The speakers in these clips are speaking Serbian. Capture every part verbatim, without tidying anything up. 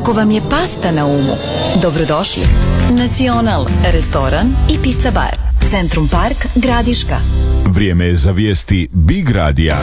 Ako vam je pasta na umu, dobrodošli. Nacional, restoran i pizza bar. Centrum Park, Gradiška. Vrijeme je za vijesti Big Radija.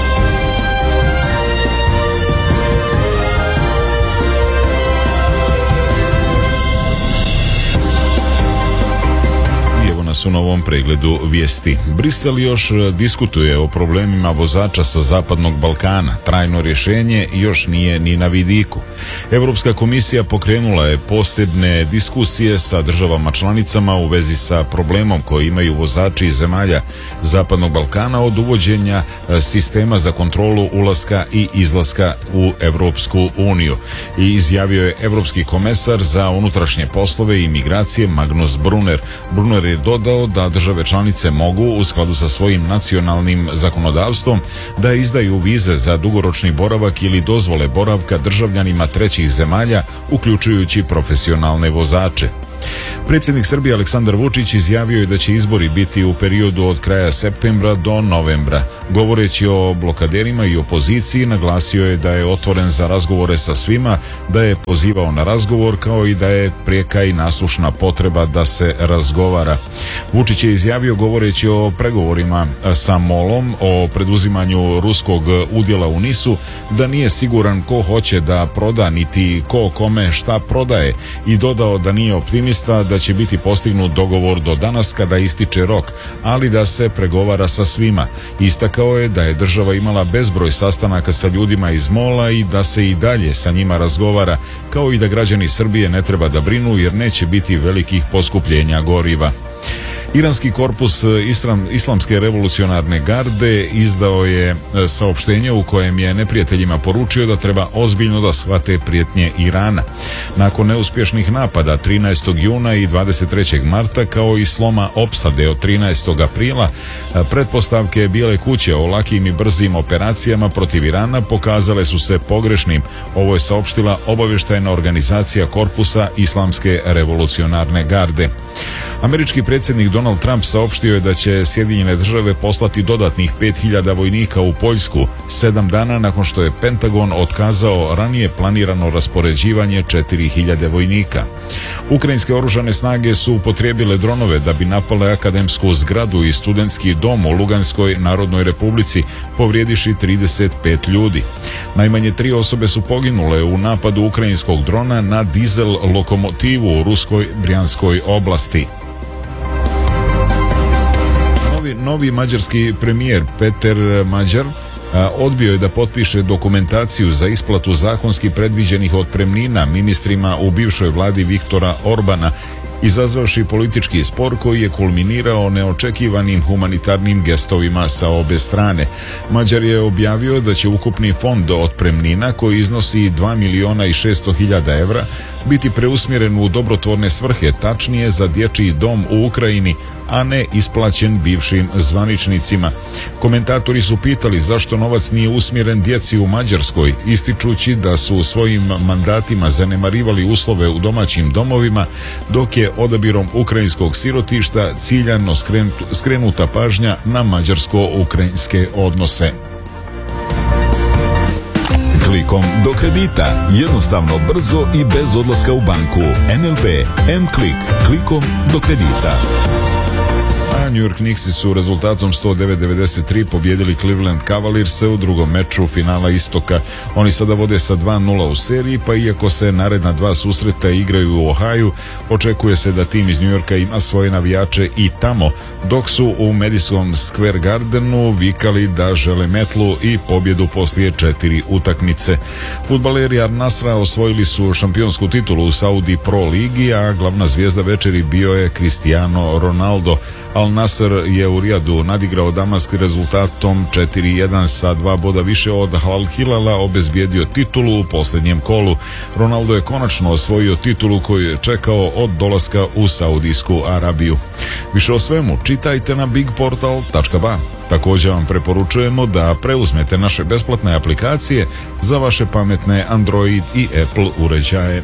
U novom pregledu vijesti. Brisel još diskutuje o problemima vozača sa Zapadnog Balkana. Trajno rješenje još nije ni na vidiku. Europska komisija pokrenula je posebne diskusije sa državama članicama u vezi sa problemom koji imaju vozači iz zemalja Zapadnog Balkana od uvođenja sistema za kontrolu ulaska i izlaska u Europsku uniju. I izjavio je Europski komesar za unutrašnje poslove i migracije Magnus Brunner. Brunner je dodao da države članice mogu, u skladu sa svojim nacionalnim zakonodavstvom, da izdaju vize za dugoročni boravak ili dozvole boravka državljanima trećih zemalja, uključujući profesionalne vozače. Predsjednik Srbije Aleksandar Vučić izjavio je da će izbori biti u periodu od kraja septembra do novembra. Govoreći o blokaderima i opoziciji, naglasio je da je otvoren za razgovore sa svima, da je pozivao na razgovor, kao i da je prijeka i naslušna potreba da se razgovara. Vučić je izjavio, govoreći o pregovorima sa MOL-om o preduzimanju ruskog udjela u NIS-u, da nije siguran ko hoće da proda niti ko kome šta prodaje, i dodao da nije optimista da će biti postignut dogovor do danas kada ističe rok, ali da se pregovara sa svima. Istakao je da je država imala bezbroj sastanaka sa ljudima iz MOL-a i da se i dalje sa njima razgovara, kao i da građani Srbije ne treba da brinu jer neće biti velikih poskupljenja goriva. Iranski korpus Islam, Islamske revolucionarne garde izdao je saopštenje u kojem je neprijateljima poručio da treba ozbiljno da shvate prijetnje Irana. Nakon neuspješnih napada trinaestog juna i dvadeset trećeg marta, kao i sloma opsade od trinaestog aprila, pretpostavke Bijele kuće o lakim i brzim operacijama protiv Irana pokazale su se pogrešnim. Ovo je saopštila obavještajna organizacija korpusa Islamske revolucionarne garde. Američki predsjednik Donald Trump saopštio je da će Sjedinjene države poslati dodatnih pet hiljada vojnika u Poljsku, sedam dana nakon što je Pentagon otkazao ranije planirano raspoređivanje četiri hiljade vojnika. Ukrajinske oružane snage su upotrijebile dronove da bi napale akademsku zgradu i studentski dom u Luganskoj Narodnoj Republici, povrijediši trideset pet ljudi. Najmanje tri osobe su poginule u napadu ukrajinskog drona na dizel lokomotivu u ruskoj Brijanskoj oblasti. Novi, novi mađarski premijer Peter Mađar a, odbio je da potpiše dokumentaciju za isplatu zakonski predviđenih otpremnina ministrima u bivšoj vladi Viktora Orbana, izazvavši politički spor koji je kulminirao neočekivanim humanitarnim gestovima sa obe strane. Mađar je objavio da će ukupni fond otpremnina, koji iznosi dva miliona i šesto hiljada evra, biti preusmjeren u dobrotvorne svrhe, tačnije za dječji dom u Ukrajini, a ne isplaćen bivšim zvaničnicima. Komentatori su pitali zašto novac nije usmjeren djeci u Mađarskoj, ističući da su svojim mandatima zanemarivali uslove u domaćim domovima, dok je odabirom ukrajinskog sirotišta ciljano skrenuta pažnja na mađarsko-ukrajinske odnose. Klikom do kredita, jednostavno, brzo i bez odlaska u banku. N L B M-Klik, klikom do kredita. A New York Knicksi su rezultatom sto devet devedeset tri pobjedili Cleveland Cavalierse u drugom meču finala Istoka. Oni sada vode sa dva nula u seriji, pa iako se naredna dva susreta igraju u Ohaju, očekuje se da tim iz New Yorka ima svoje navijače i tamo, dok su u Madison Square Gardenu vikali da žele metlu i pobjedu poslije četiri utakmice. Fudbaleri Al Nasra osvojili su šampionsku titulu u Saudi Pro ligi, a glavna zvijezda večeri bio je Cristiano Ronaldo. Al Nasr je u Rijadu nadigrao Damask rezultatom četiri jedan, sa dva boda više od Al Hilala obezbijedio titulu u posljednjem kolu. Ronaldo je konačno osvojio titulu koju je čekao od dolaska u Saudijsku Arabiju. Više o svemu čitajte na big portal tačka ba. Također vam preporučujemo da preuzmete naše besplatne aplikacije za vaše pametne Android i Apple uređaje.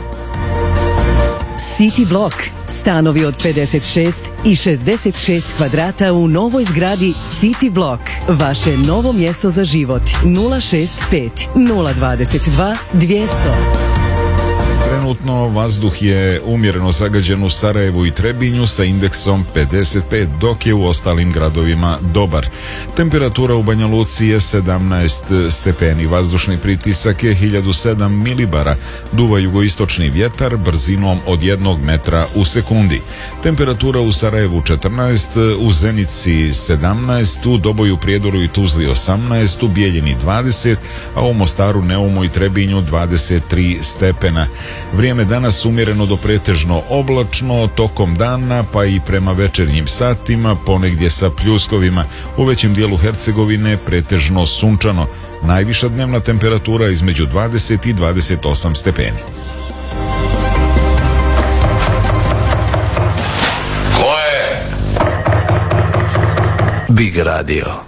City Block. Stanovi od pedeset šest i šezdeset šest kvadrata u novoj zgradi City Block. Vaše novo mjesto za život. nula šest pet nula dvadeset dva dvjesto. Trenutno vazduh je umjereno zagađen u Sarajevu i Trebinju sa indeksom pedeset pet, dok je u ostalim gradovima dobar. Temperatura u Banja Luci je sedamnaest stepeni, vazdušni pritisak je hiljadu sedam milibara, duva jugoistočni vjetar brzinom od jednog metra u sekundi. Temperatura u Sarajevu četrnaest, u Zenici sedamnaest, u Doboju, Prijedoru i Tuzli osamnaest, u Bijeljini dvadeset, a u Mostaru, Neumu i Trebinju dvadeset tri stepena. Vrijeme danas umjereno do pretežno oblačno, tokom dana pa i prema večernjim satima ponegdje sa pljuskovima. U većem dijelu Hercegovine pretežno sunčano. Najviša dnevna temperatura između dvadeset i dvadeset osam stepeni. Ko je? Big Radio.